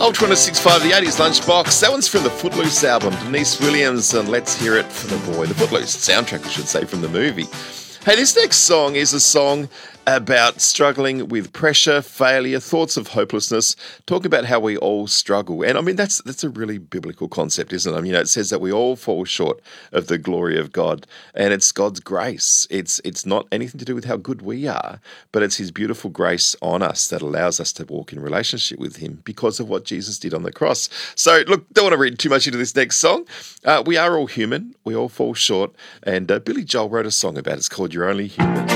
Ultra 106.5, the 80s Lunchbox. That one's from the Footloose album. Denise Williams, and let's hear it for the boy. The Footloose soundtrack, I should say, from the movie. Hey, this next song is a song about struggling with pressure, failure, thoughts of hopelessness, talking about how we all struggle. And I mean, that's a really biblical concept, isn't it? I mean, it says that we all fall short of the glory of God, and it's God's grace. It's not anything to do with how good we are, but it's his beautiful grace on us that allows us to walk in relationship with him because of what Jesus did on the cross. So, look, don't want to read too much into this next song. We are all human. We all fall short. And Billy Joel wrote a song about it. It's called You're Only Human.